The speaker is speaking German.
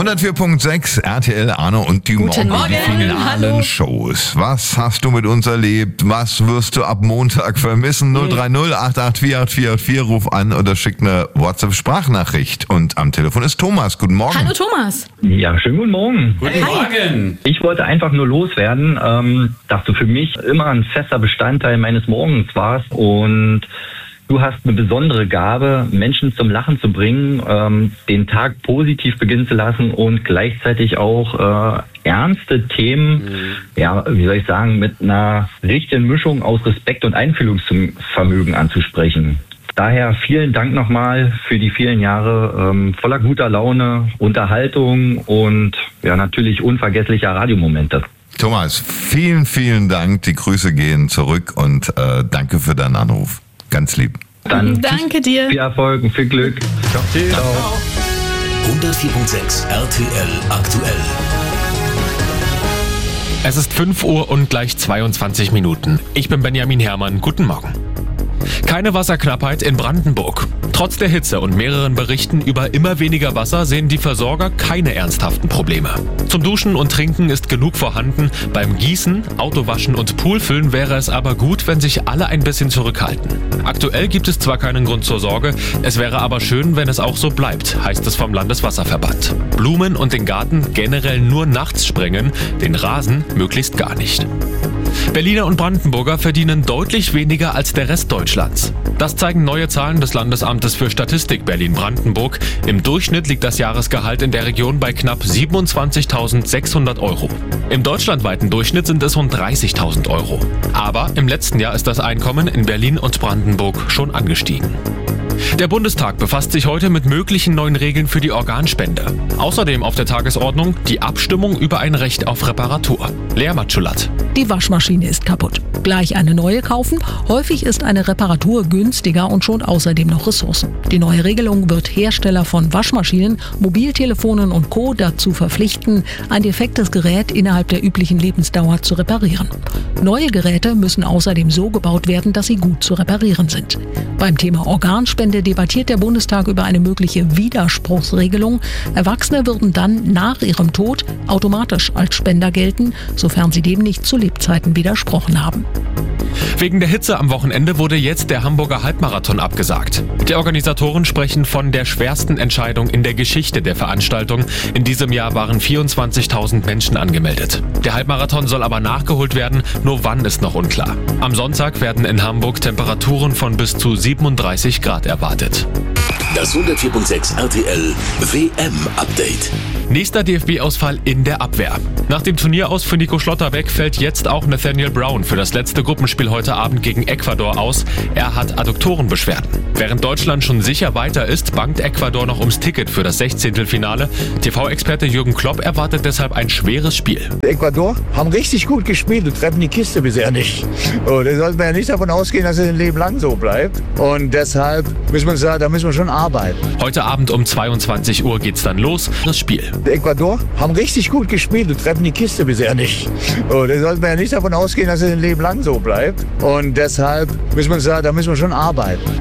104.6 RTL, Arno und die Guten Morgen. finalen Hallo. Shows. Was hast du mit uns erlebt? Was wirst du ab Montag vermissen? 030 884 8484, ruf an oder schick eine WhatsApp-Sprachnachricht. Und am Telefon ist Thomas. Guten Morgen. Hallo Thomas. Ja, schönen guten Morgen. Guten Morgen. Ich wollte einfach nur loswerden, dass du für mich immer ein fester Bestandteil meines Morgens warst und du hast eine besondere Gabe, Menschen zum Lachen zu bringen, den Tag positiv beginnen zu lassen und gleichzeitig auch ernste Themen, mit einer richtigen Mischung aus Respekt und Einfühlungsvermögen anzusprechen. Daher vielen Dank nochmal für die vielen Jahre voller guter Laune, Unterhaltung und natürlich unvergesslicher Radiomomente. Thomas, vielen, vielen Dank. Die Grüße gehen zurück und danke für deinen Anruf. Ganz lieb. Dann Danke dir. viel Erfolg und viel Glück. Ciao. 104.6 RTL aktuell. Es ist 5 Uhr und gleich 22 Minuten. Ich bin Benjamin Herrmann. Guten Morgen. Keine Wasserknappheit in Brandenburg. Trotz der Hitze und mehreren Berichten über immer weniger Wasser sehen die Versorger keine ernsthaften Probleme. Zum Duschen und Trinken ist genug vorhanden. Beim Gießen, Autowaschen und Poolfüllen wäre es aber gut, wenn sich alle ein bisschen zurückhalten. Aktuell gibt es zwar keinen Grund zur Sorge, es wäre aber schön, wenn es auch so bleibt, heißt es vom Landeswasserverband. Blumen und den Garten generell nur nachts sprengen, den Rasen möglichst gar nicht. Berliner und Brandenburger verdienen deutlich weniger als der Rest Deutschlands. Das zeigen neue Zahlen des Landesamtes für Statistik Berlin-Brandenburg. Im Durchschnitt liegt das Jahresgehalt in der Region bei knapp 27.600 Euro. Im deutschlandweiten Durchschnitt sind es rund 30.000 Euro. Aber im letzten Jahr ist das Einkommen in Berlin und Brandenburg schon angestiegen. Der Bundestag befasst sich heute mit möglichen neuen Regeln für die Organspende. Außerdem auf der Tagesordnung die Abstimmung über ein Recht auf Reparatur. Lea Matschulat. Die Waschmaschine ist kaputt. Gleich eine neue kaufen? Häufig ist eine Reparatur günstiger und schont außerdem noch Ressourcen. Die neue Regelung wird Hersteller von Waschmaschinen, Mobiltelefonen und Co. dazu verpflichten, ein defektes Gerät innerhalb der üblichen Lebensdauer zu reparieren. Neue Geräte müssen außerdem so gebaut werden, dass sie gut zu reparieren sind. Beim Thema Organspende debattiert der Bundestag über eine mögliche Widerspruchsregelung. Erwachsene würden dann nach ihrem Tod automatisch als Spender gelten, sofern sie dem nicht zu Lebzeiten widersprochen haben. Wegen der Hitze am Wochenende wurde jetzt der Hamburger Halbmarathon abgesagt. Die Organisatoren sprechen von der schwersten Entscheidung in der Geschichte der Veranstaltung. In diesem Jahr waren 24.000 Menschen angemeldet. Der Halbmarathon soll aber nachgeholt werden, nur wann ist noch unklar. Am Sonntag werden in Hamburg Temperaturen von bis zu 37 Grad erwartet. Das 104.6 RTL WM-Update. Nächster DFB-Ausfall in der Abwehr. Nach dem Turnieraus für Nico Schlotterbeck fällt jetzt auch Nathaniel Brown für das letzte Gruppenspiel heute Abend gegen Ecuador aus. Er hat Adduktorenbeschwerden. Während Deutschland schon sicher weiter ist, bangt Ecuador noch ums Ticket für das 16. Finale. TV-Experte Jürgen Klopp erwartet deshalb ein schweres Spiel. Ecuador haben richtig gut gespielt und treffen die Kiste bisher nicht. Und da sollten wir ja nicht davon ausgehen, dass es ein Leben lang so bleibt. Und deshalb müssen wir uns sagen, da müssen wir schon arbeiten. Heute Abend um 22 Uhr geht's dann los, das Spiel. Ecuador haben richtig gut gespielt und treffen die Kiste bisher nicht. Und da sollten wir ja nicht davon ausgehen, dass es ein Leben lang so bleibt. Und deshalb müssen wir uns sagen, da müssen wir schon arbeiten.